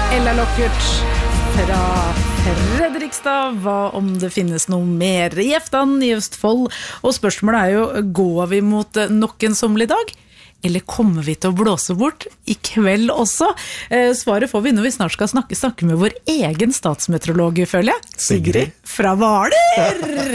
Ella Lockert fra Fredrikstad. Hva om det finnes noe mer i Eftan i Østfold? Og spørsmålet jo, går vi mot nok en sommerlig dag? Eller kommer vi til å blåse bort i kveld også? Svaret får vi når vi snart skal snakke med vår egen statsmeteorolog, føler jeg. Sigrid fra Hvaler!